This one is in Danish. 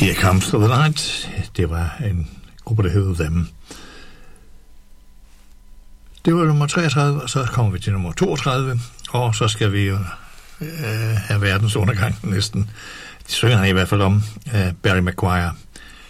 Here Comes the Night. Det var en gruppe, der hed Them. Det var nummer 33, og så kommer vi til nummer 32, og så skal vi jo have verdens undergang næsten. De synger han i hvert fald om Barry Maguire.